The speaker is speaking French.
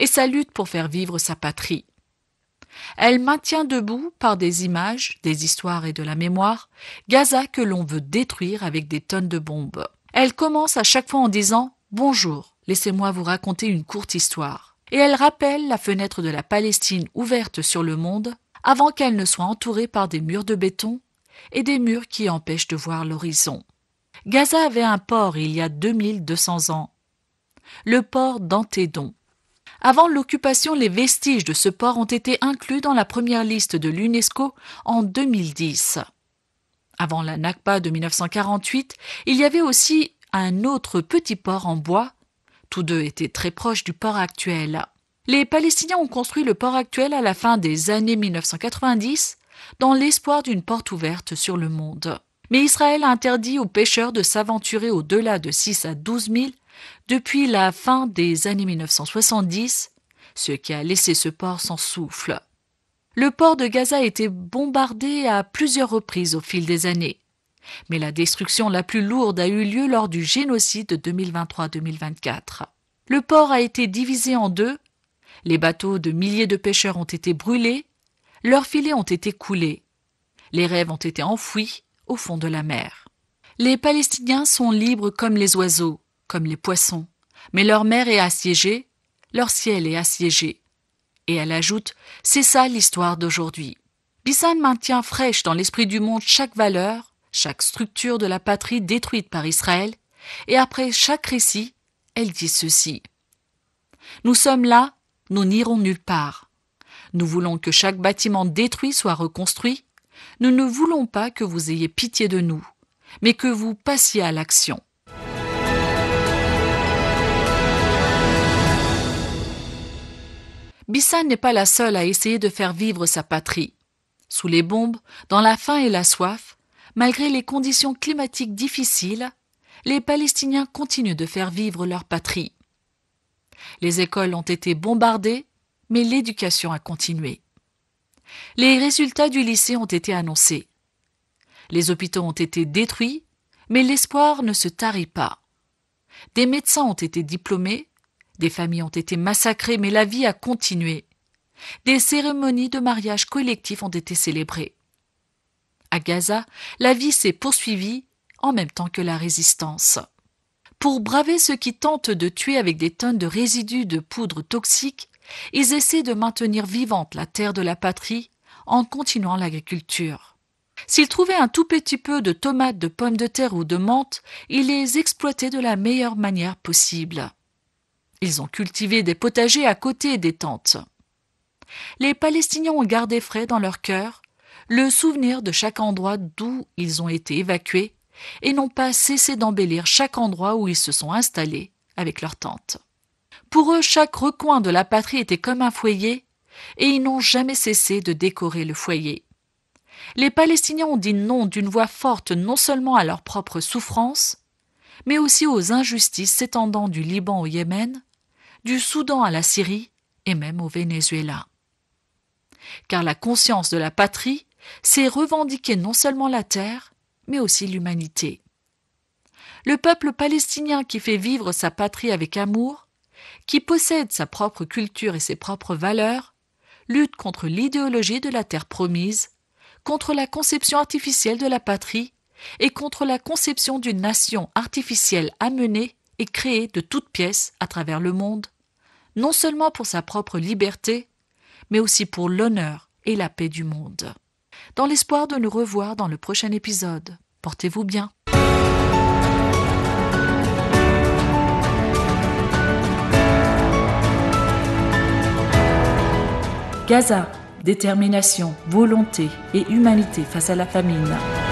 et sa lutte pour faire vivre sa patrie. Elle maintient debout, par des images, des histoires et de la mémoire, Gaza que l'on veut détruire avec des tonnes de bombes. Elle commence à chaque fois en disant « Bonjour, laissez-moi vous raconter une courte histoire ». Et elle rappelle la fenêtre de la Palestine ouverte sur le monde avant qu'elle ne soit entourée par des murs de béton et des murs qui empêchent de voir l'horizon. Gaza avait un port il y a 2200 ans, le port d'Antédon. Avant l'occupation, les vestiges de ce port ont été inclus dans la première liste de l'UNESCO en 2010. Avant la Nakba de 1948, il y avait aussi un autre petit port en bois. Tous deux étaient très proches du port actuel. Les Palestiniens ont construit le port actuel à la fin des années 1990 dans l'espoir d'une porte ouverte sur le monde. Mais Israël a interdit aux pêcheurs de s'aventurer au-delà de 6 à 12 000 depuis la fin des années 1970, ce qui a laissé ce port sans souffle. Le port de Gaza a été bombardé à plusieurs reprises au fil des années. Mais la destruction la plus lourde a eu lieu lors du génocide de 2023-2024. Le port a été divisé en deux, les bateaux de milliers de pêcheurs ont été brûlés, leurs filets ont été coulés, les rêves ont été enfouis au fond de la mer. Les Palestiniens sont libres comme les oiseaux, comme les poissons, mais leur mer est assiégée, leur ciel est assiégé. Et elle ajoute « C'est ça l'histoire d'aujourd'hui ». Bissan maintient fraîche dans l'esprit du monde chaque valeur, chaque structure de la patrie détruite par Israël, et après chaque récit, elle dit ceci. « Nous sommes là, nous n'irons nulle part. Nous voulons que chaque bâtiment détruit soit reconstruit. Nous ne voulons pas que vous ayez pitié de nous, mais que vous passiez à l'action. » Bissan n'est pas la seule à essayer de faire vivre sa patrie. Sous les bombes, dans la faim et la soif, malgré les conditions climatiques difficiles, les Palestiniens continuent de faire vivre leur patrie. Les écoles ont été bombardées, mais l'éducation a continué. Les résultats du lycée ont été annoncés. Les hôpitaux ont été détruits, mais l'espoir ne se tarit pas. Des médecins ont été diplômés, des familles ont été massacrées, mais la vie a continué. Des cérémonies de mariage collectif ont été célébrées. À Gaza, la vie s'est poursuivie en même temps que la résistance. Pour braver ceux qui tentent de tuer avec des tonnes de résidus de poudre toxique, ils essaient de maintenir vivante la terre de la patrie en continuant l'agriculture. S'ils trouvaient un tout petit peu de tomates, de pommes de terre ou de menthe, ils les exploitaient de la meilleure manière possible. Ils ont cultivé des potagers à côté des tentes. Les Palestiniens ont gardé frais dans leur cœur le souvenir de chaque endroit d'où ils ont été évacués et n'ont pas cessé d'embellir chaque endroit où ils se sont installés avec leurs tentes. Pour eux, chaque recoin de la patrie était comme un foyer et ils n'ont jamais cessé de décorer le foyer. Les Palestiniens ont dit non d'une voix forte non seulement à leur propre souffrance, mais aussi aux injustices s'étendant du Liban au Yémen, du Soudan à la Syrie et même au Venezuela. Car la conscience de la patrie, c'est revendiquer non seulement la terre, mais aussi l'humanité. Le peuple palestinien qui fait vivre sa patrie avec amour, qui possède sa propre culture et ses propres valeurs, lutte contre l'idéologie de la terre promise, contre la conception artificielle de la patrie et contre la conception d'une nation artificielle amenée et créée de toutes pièces à travers le monde, non seulement pour sa propre liberté, mais aussi pour l'honneur et la paix du monde. Dans l'espoir de nous revoir dans le prochain épisode, portez-vous bien. Gaza, détermination, volonté et humanité face à la famine.